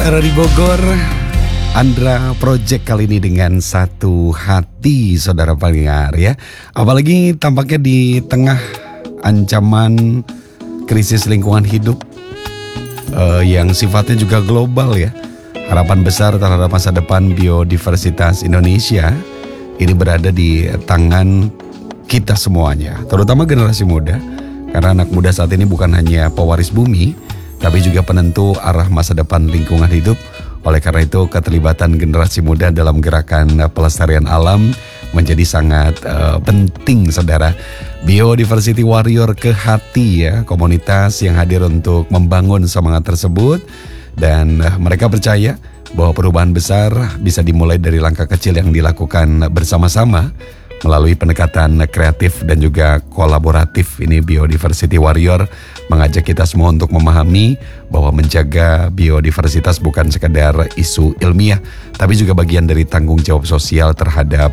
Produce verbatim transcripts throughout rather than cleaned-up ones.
R R I Bogor, Andra Project kali ini dengan Satu Hati, saudara pendengar ya. Apalagi tampaknya di tengah ancaman krisis lingkungan hidup uh, yang sifatnya juga global ya. Harapan besar terhadap masa depan biodiversitas Indonesia ini berada di tangan kita semuanya, terutama generasi muda. Karena anak muda saat ini bukan hanya pewaris bumi, tapi juga penentu arah masa depan lingkungan hidup. Oleh karena itu, keterlibatan generasi muda dalam gerakan pelestarian alam menjadi sangat uh, penting, saudara. Biodiversity Warrior ke hati ya, komunitas yang hadir untuk membangun semangat tersebut. Dan uh, mereka percaya bahwa perubahan besar bisa dimulai dari langkah kecil yang dilakukan bersama-sama melalui pendekatan kreatif dan juga kolaboratif. Ini Biodiversity Warrior mengajak kita semua untuk memahami bahwa menjaga biodiversitas bukan sekedar isu ilmiah, tapi juga bagian dari tanggung jawab sosial terhadap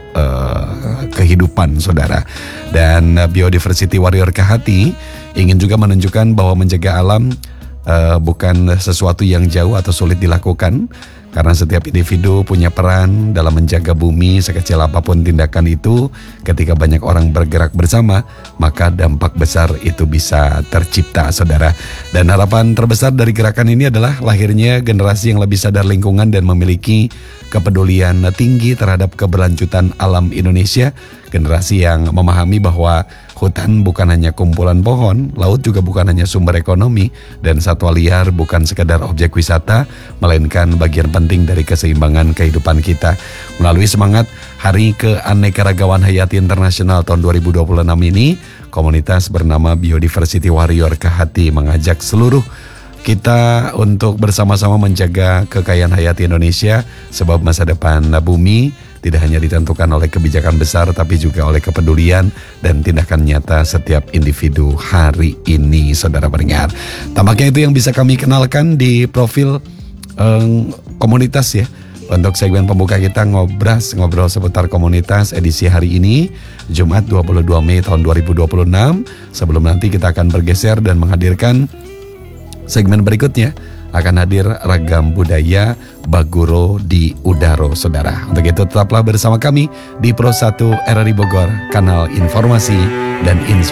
uh, kehidupan, saudara. Dan uh, Biodiversity Warrior ke hati ingin juga menunjukkan bahwa menjaga alam uh, bukan sesuatu yang jauh atau sulit dilakukan. Karena setiap individu punya peran dalam menjaga bumi. Sekecil apapun tindakan itu, ketika banyak orang bergerak bersama, maka dampak besar itu bisa tercipta, saudara. Dan harapan terbesar dari gerakan ini adalah lahirnya generasi yang lebih sadar lingkungan dan memiliki kepedulian tinggi terhadap keberlanjutan alam Indonesia. Generasi yang memahami bahwa hutan bukan hanya kumpulan pohon, laut juga bukan hanya sumber ekonomi, dan satwa liar bukan sekedar objek wisata, melainkan bagian penting dari keseimbangan kehidupan kita. Melalui semangat Hari Keanekaragaman Hayati Internasional tahun dua ribu dua puluh enam ini, komunitas bernama Biodiversity Warrior ke hati mengajak seluruh kita untuk bersama-sama menjaga kekayaan hayati Indonesia, sebab masa depan bumi tidak hanya ditentukan oleh kebijakan besar, tapi juga oleh kepedulian dan tindakan nyata setiap individu hari ini, saudara pendengar. Tampaknya itu yang bisa kami kenalkan di profil um, komunitas ya. Untuk segmen pembuka kita ngobras, ngobrol seputar komunitas edisi hari ini, Jumat dua puluh dua Mei tahun dua ribu dua puluh enam. Sebelum nanti kita akan bergeser dan menghadirkan segmen berikutnya, akan hadir ragam budaya Baguro di Udaro, saudara. Untuk itu tetaplah bersama kami di Pro satu R R I Bogor, kanal informasi dan inspirasi.